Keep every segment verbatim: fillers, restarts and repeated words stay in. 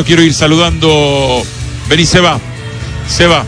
Primero quiero ir saludando. Vení, Seba. Seba.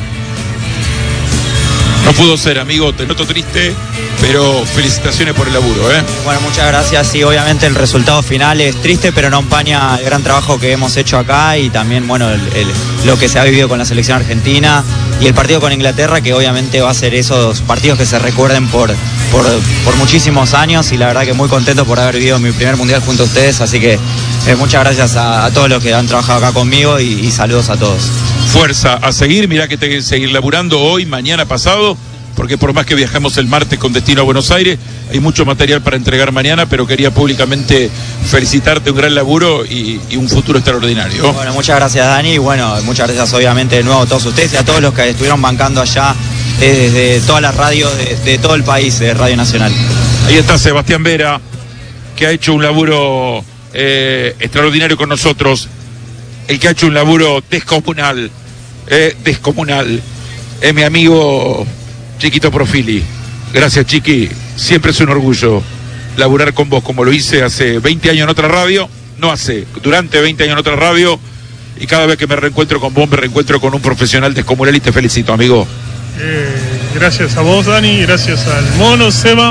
No pudo ser, amigo, te noto triste, pero felicitaciones por el laburo, ¿eh? Bueno, muchas gracias. Sí, obviamente el resultado final es triste, pero no empaña el gran trabajo que hemos hecho acá y también, bueno, el, el, lo que se ha vivido con la selección argentina y el partido con Inglaterra, que obviamente va a ser esos partidos que se recuerden por, por, por muchísimos años, y la verdad que muy contento por haber vivido mi primer mundial junto a ustedes, así que eh, muchas gracias a, a todos los que han trabajado acá conmigo y, y saludos a todos. Fuerza, a seguir, mirá que te que seguir laburando hoy, mañana, pasado, porque por más que viajemos el martes con destino a Buenos Aires, hay mucho material para entregar mañana, pero quería públicamente felicitarte, un gran laburo y, y un futuro extraordinario. Bueno, muchas gracias, Dani, y bueno, muchas gracias obviamente de nuevo a todos ustedes y a todos los que estuvieron bancando allá eh, desde todas las radios de, de todo el país, de Radio Nacional. Ahí está Sebastián Vera, que ha hecho un laburo eh, extraordinario con nosotros, el que ha hecho un laburo descomunal, eh, descomunal, es mi amigo Chiquito Profili. Gracias, Chiqui, siempre es un orgullo laburar con vos, como lo hice hace veinte años en otra radio, no hace, durante veinte años en otra radio, y cada vez que me reencuentro con vos, me reencuentro con un profesional descomunal y te felicito, amigo. Eh, gracias a vos, Dani, gracias al Mono, Seba,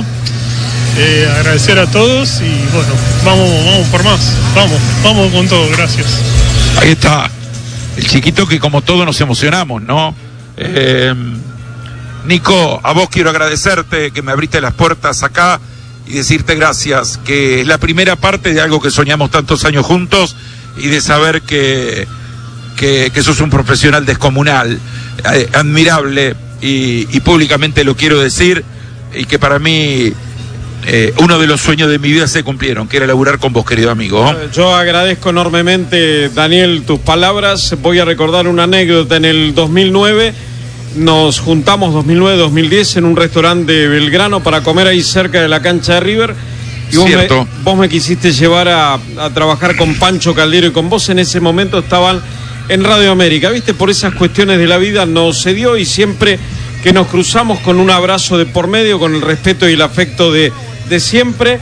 eh, agradecer a todos y bueno, vamos, vamos por más, vamos, vamos con todo, gracias. Ahí está, el Chiquito que como todos nos emocionamos, ¿no? Eh... Nico, a vos quiero agradecerte que me abriste las puertas acá y decirte gracias, que es la primera parte de algo que soñamos tantos años juntos y de saber que, que, que sos un profesional descomunal, eh, admirable y, y públicamente lo quiero decir, y que para mí eh, uno de los sueños de mi vida se cumplieron, que era laburar con vos, querido amigo. Yo agradezco enormemente, Daniel, tus palabras. Voy a recordar una anécdota. En el dos mil nueve nos juntamos, dos mil nueve dos mil diez, en un restaurante de Belgrano para comer ahí cerca de la cancha de River. Y vos me, vos me quisiste llevar a, a trabajar con Pancho Caldero, y con vos en ese momento estaban en Radio América. Viste, por esas cuestiones de la vida no se dio, y siempre que nos cruzamos con un abrazo de por medio, con el respeto y el afecto de, de siempre,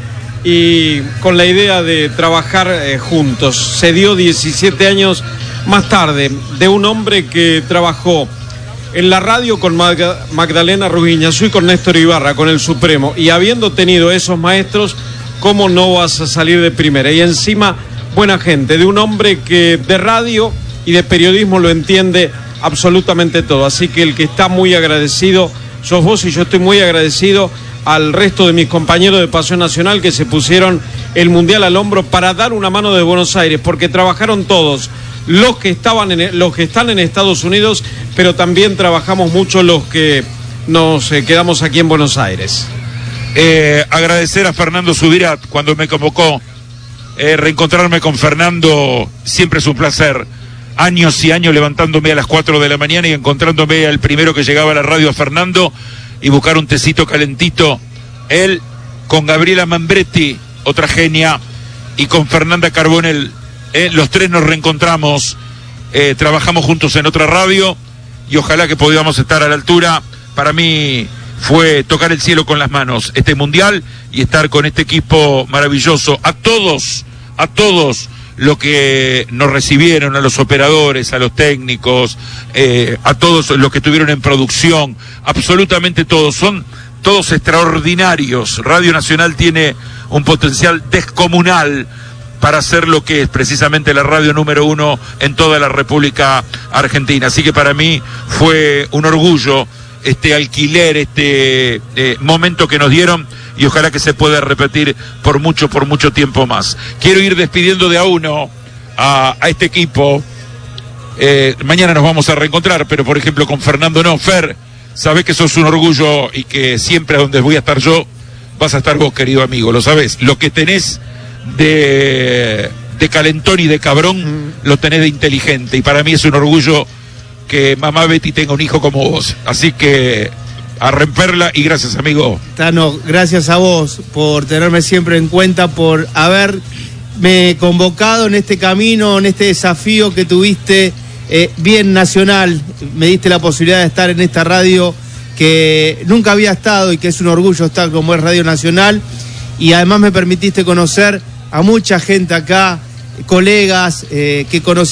y con la idea de trabajar eh, juntos. Se dio diecisiete años más tarde, de un hombre que trabajó en la radio con Magda, Magdalena Ruiñazú y con Néstor Ibarra, con el Supremo, y habiendo tenido esos maestros, ¿cómo no vas a salir de primera? Y encima, buena gente, de un hombre que de radio y de periodismo lo entiende absolutamente todo. Así que el que está muy agradecido sos vos, y yo estoy muy agradecido al resto de mis compañeros de Pasión Nacional que se pusieron el Mundial al hombro para dar una mano de Buenos Aires, porque trabajaron todos, los que estaban en, los que están en Estados Unidos, pero también trabajamos mucho los que nos eh, quedamos aquí en Buenos Aires. Eh, agradecer a Fernando Subirat cuando me convocó. Eh, reencontrarme con Fernando siempre es un placer. Años y años levantándome a las cuatro de la mañana y encontrándome al primero que llegaba a la radio, a Fernando, y buscar un tecito calentito. Él con Gabriela Mambretti, otra genia, y con Fernanda Carbonell. Eh, los tres nos reencontramos, eh, trabajamos juntos en otra radio y ojalá que podamos estar a la altura. Para mí fue tocar el cielo con las manos este mundial y estar con este equipo maravilloso. A todos, a todos los que nos recibieron, a los operadores, a los técnicos, eh, a todos los que estuvieron en producción, absolutamente todos, son todos extraordinarios. Radio Nacional tiene un potencial descomunal para hacer lo que es precisamente la radio número uno en toda la República Argentina. Así que para mí fue un orgullo este alquiler, este eh, momento que nos dieron, y ojalá que se pueda repetir por mucho, por mucho tiempo más. Quiero ir despidiendo de a uno a, a este equipo. Eh, mañana nos vamos a reencontrar, pero por ejemplo con Fernando no. Fer, sabés que sos un orgullo y que siempre a donde voy a estar yo, vas a estar vos, querido amigo, lo sabés. Lo que tenés de, de calentón y de cabrón, mm. lo tenés de inteligente, y para mí es un orgullo que mamá Betty tenga un hijo como vos. Así que a romperla, y gracias, amigo. Tano, gracias a vos por tenerme siempre en cuenta, por haberme convocado en este camino, en este desafío que tuviste eh, bien nacional. Me diste la posibilidad de estar en esta radio que nunca había estado y que es un orgullo estar como es Radio Nacional, y además me permitiste conocer a mucha gente acá, colegas eh, que conocí